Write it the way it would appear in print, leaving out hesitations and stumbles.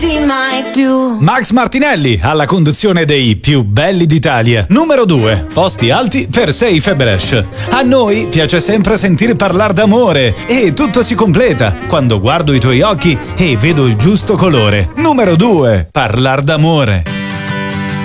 mai più. Max Martinelli alla conduzione dei più belli d'Italia. Numero 2, posti alti per Safe e Brescia. A noi piace sempre sentire parlare d'amore e tutto si completa quando guardo i tuoi occhi e vedo il giusto colore. Numero 2, parlar d'amore.